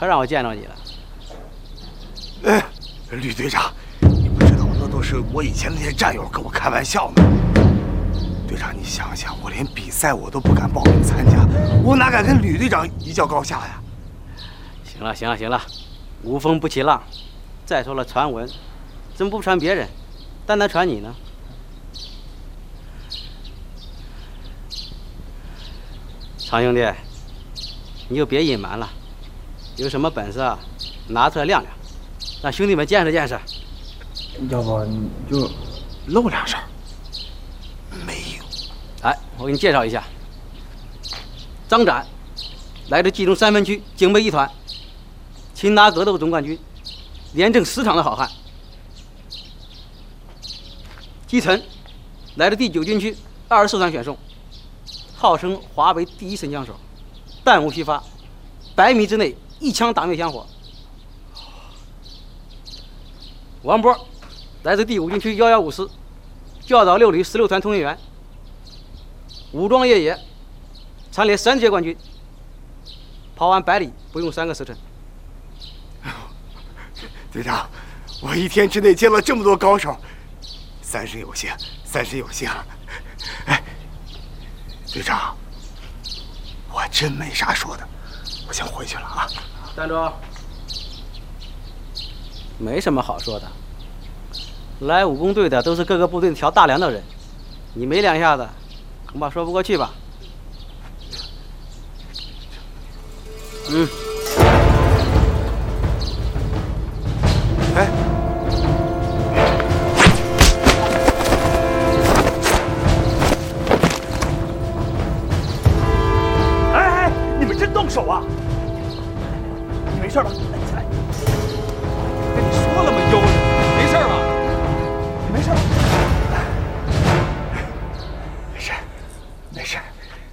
可让我见着你了。 哎，吕队长，你不知道那都是我以前那些战友跟我开玩笑呢。队长，你想想，我连比赛我都不敢报名参加，我哪敢跟吕队长一较高下呀？ 行了行了行了，无风不起浪。再说了，传闻怎么不传别人，单单传你呢？常兄弟，你就别隐瞒了，有什么本事啊，拿出来亮亮，让兄弟们见识见识。 要不你就露两手。 没有。 哎，我给你介绍一下，张展，来自冀中三分区警备一团，擒拿格斗总冠军，连挣10场的好汉。姬晨，来自第9军区24团选送，号称华北第1神枪手，弹无虚发，100米之内一枪打灭香火。王波，来自第5军区115师，教导6旅16团通讯员，武装越野，蝉联3届冠军，跑完100里不用3个时辰。 队长，我一天之内见了这么多高手，3生有幸，3生有幸。哎，队长，我真没啥说的，我先回去了啊。 站住！没什么好说的。来武工队的都是各个部队调大梁的人，你没两下子，恐怕说不过去吧？嗯。 哎。 哎，你们真动手啊！你没事吧？来，起来。跟你说了吗，悠着，没事吧？你没事吧？ 没事，没事。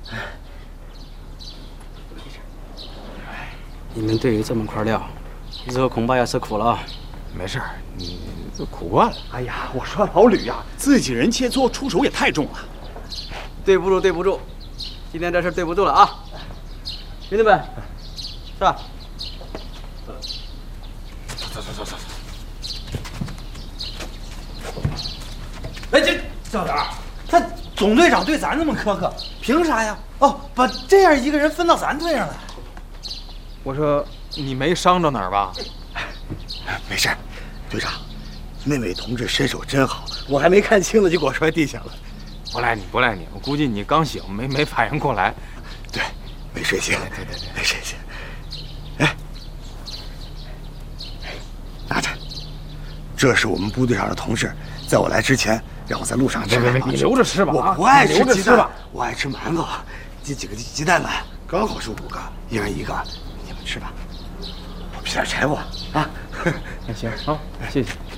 你们队有这么块料，日后恐怕要吃苦了啊！ 没事，你都苦惯了。哎呀，我说老吕呀，自己人切磋，出手也太重了。 对不住，对不住，今天这事对不住了啊！兄弟们，是吧？ 走。 哎，这小点儿，他总队长对咱这么苛刻，凭啥呀？哦，把这样一个人分到咱队上来。 我说你没伤着哪儿吧？ 没事，队长，那位同志身手真好，我还没看清呢就给我摔地下了。 不赖你，不赖你，我估计你刚醒，没反应过来。 对，没睡醒。 对， 没睡醒。哎，拿着，这是我们部队上的同事，在我来之前让我在路上吃。 别，你留着吃吧。 我不爱吃鸡蛋， 吧。 我爱吃馒头。这几个鸡蛋满，刚好是5个，一人1个，你们吃吧。我劈点柴火啊。 那行啊，谢谢。